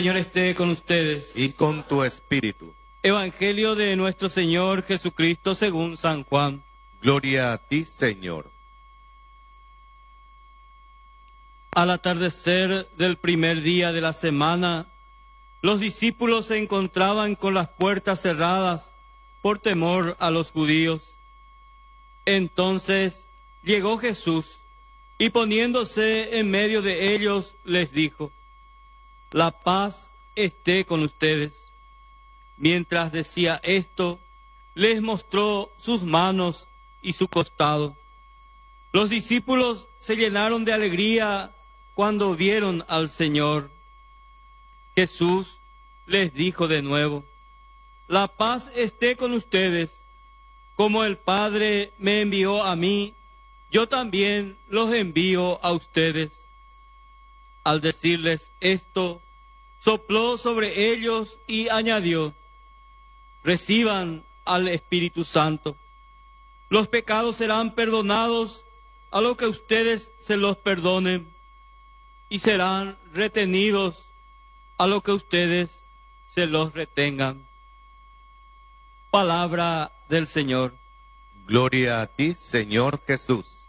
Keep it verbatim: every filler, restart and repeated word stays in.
Señor esté con ustedes. Y con tu espíritu. Evangelio de nuestro Señor Jesucristo según San Juan. Gloria a ti, Señor. Al atardecer del primer día de la semana, los discípulos se encontraban con las puertas cerradas por temor a los judíos. Entonces llegó Jesús y poniéndose en medio de ellos les dijo: la paz esté con ustedes. Mientras decía esto, les mostró sus manos y su costado. Los discípulos se llenaron de alegría cuando vieron al Señor. Jesús les dijo de nuevo: la paz esté con ustedes. Como el Padre me envió a mí, yo también los envío a ustedes. Al decirles esto, sopló sobre ellos y añadió: reciban al Espíritu Santo. Los pecados serán perdonados a lo que ustedes se los perdonen, y serán retenidos a lo que ustedes se los retengan. Palabra del Señor. Gloria a ti, Señor Jesús.